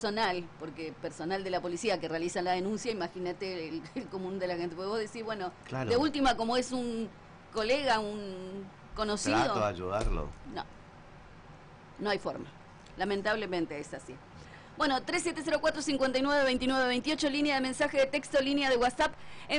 personal, porque personal de la policía que realiza la denuncia, imagínate el común de la gente. Porque vos decís, bueno, claro, de última, como es un colega, un conocido. trato de ayudarlo. No, no hay forma. Lamentablemente es así. Bueno, 3704-592928, línea de mensaje de texto, línea de WhatsApp.